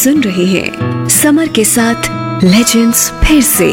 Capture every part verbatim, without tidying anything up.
सुन रहे हैं समर के साथ लेजेंड्स फिर से।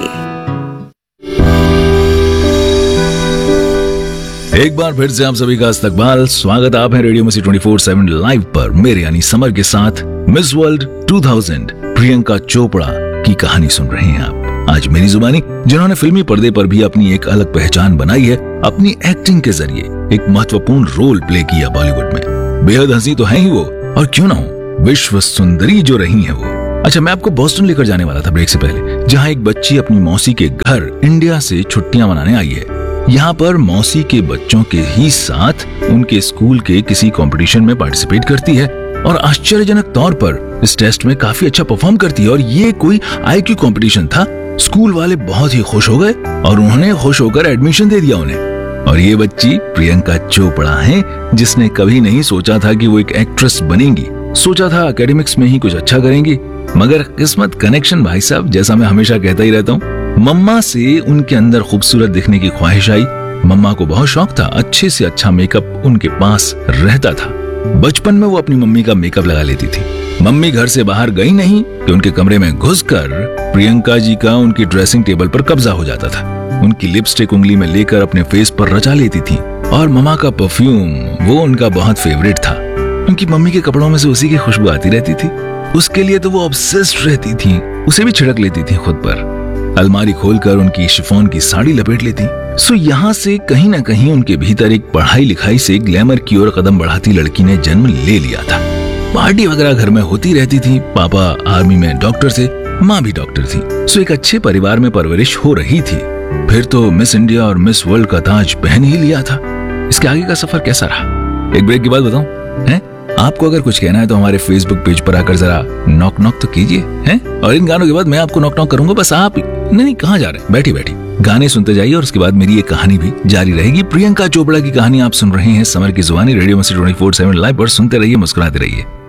एक बार फिर से आप सभी का इस्तकबाल, स्वागत आप है रेडियो मसी ट्वेंटी फोर सेवन लाइव पर मेरे यानी समर के साथ miss world two thousand Priyanka Chopra की कहानी सुन रहे हैं आप। आज मेरी जुबानी, जिन्होंने फिल्मी पर्दे पर भी अपनी एक अलग पहचान बनाई है, अपनी एक्टिंग के जरिए एक महत्वपूर्ण रोल प्ले किया बॉलीवुड में। बेहद हंसी तो है ही वो, और क्यों ना हो विश्व सुंदरी जो रही है वो। अच्छा, मैं आपको बोस्टन लेकर जाने वाला था ब्रेक से पहले, जहाँ एक बच्ची अपनी मौसी के घर इंडिया से छुट्टियां मनाने आई है। यहाँ पर मौसी के बच्चों के ही साथ उनके स्कूल के किसी कंपटीशन में पार्टिसिपेट करती है और आश्चर्यजनक तौर पर इस टेस्ट में काफी अच्छा परफॉर्म करती है। और ये कोई आईक्यू कंपटीशन था। स्कूल वाले बहुत ही खुश हो गए और उन्होंने खुश होकर एडमिशन दे दिया उन्हें। और ये बच्ची प्रियंका चोपड़ा है, जिसने कभी नहीं सोचा था कि वो एक एक्ट्रेस बनेंगी। सोचा था एकेडमिक्स में ही कुछ अच्छा करेंगी, मगर किस्मत कनेक्शन भाई साहब, जैसा मैं हमेशा कहता ही रहता हूँ। मम्मा से उनके अंदर खूबसूरत दिखने की ख्वाहिश आई। मम्मा को बहुत शौक था, अच्छे से अच्छा मेकअप उनके पास रहता था। बचपन में वो अपनी मम्मी का मेकअप लगा लेती थी। मम्मी घर से बाहर गई नहीं कि उनके कमरे में घुसकर प्रियंका जी का उनकी ड्रेसिंग टेबल पर कब्जा हो जाता था। उनकी लिपस्टिक उंगली में लेकर अपने फेस पर रचा लेती थी। और मम्मा का परफ्यूम वो उनका बहुत फेवरेट था, क्योंकि मम्मी के कपड़ों में से उसी की खुशबू आती रहती थी। उसके लिए तो वो ऑब्सेस्ड रहती थी, उसे भी छिड़क लेती थी खुद पर। अलमारी खोलकर उनकी शिफॉन की साड़ी लपेट लेती। सो यहाँ से कहीं ना कहीं उनके भीतर एक पढ़ाई लिखाई से ग्लैमर की ओर कदम बढ़ाती लड़की ने जन्म ले लिया था। पार्टी वगैरह घर में होती रहती थी। पापा आर्मी में डॉक्टर थे, माँ भी डॉक्टर थी। सो एक अच्छे परिवार में परवरिश हो रही थी। फिर तो मिस इंडिया और मिस वर्ल्ड का ताज पहन ही लिया था। इसके आगे का सफर कैसा रहा, एक ब्रेक के बाद बताऊं? हैं? आपको अगर कुछ कहना है तो हमारे फेसबुक पेज पर आकर जरा नॉक नॉक तो कीजिए, हैं? और इन गानों के बाद मैं आपको नॉक नॉक करूंगा, बस आप नहीं नहीं कहाँ जा रहे हैं, बैठी बैठी गाने सुनते जाइए और उसके बाद मेरी ये कहानी भी जारी रहेगी। प्रियंका चोपड़ा की कहानी आप सुन रहे हैं समर की जुबानी रेडियो मसी ट्वेंटी फोर सेवन लाइव पर। सुनते रहिए, मुस्कुराते रहिए।